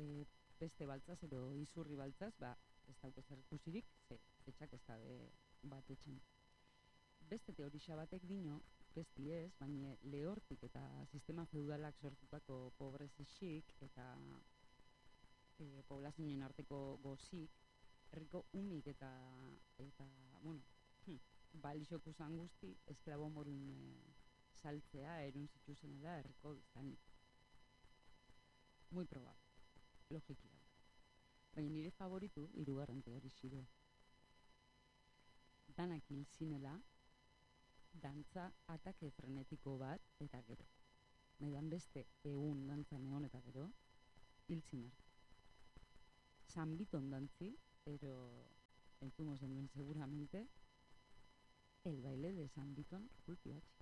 beste baltzaz edo izurri baltzaz, ba, ez dauke zer ikusirik, etxak ez dabe bat etxen. Beste teorisa batek dino, besti ez, baina lehortik eta sistema feudalak sortutako pobrezisik eta poblazioen arteko gozik, herriko umik eta bueno, balixoku zan guzti, esklabo morun saltzea erun zituzenela herriko biztanik. Muy probable, logiki hau. Baina nire favoritu, hirugarren teorixide. Danak hil zinela, dantza atake frenetiko bat eta gero. Nahidan beste egun dantza neon eta gero, hil zin arte. San Biton dantzi, pero entzungo zenuen seguramente, el baile de San Biton kulpi batxi.